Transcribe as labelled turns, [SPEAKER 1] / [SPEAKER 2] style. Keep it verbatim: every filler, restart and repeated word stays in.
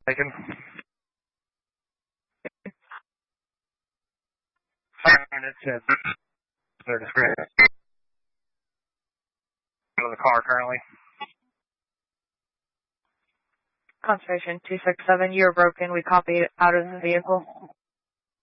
[SPEAKER 1] Taken. Five minutes at their discretion. Out of the car currently.
[SPEAKER 2] Conservation two six seven, you're broken. We copy out of the vehicle.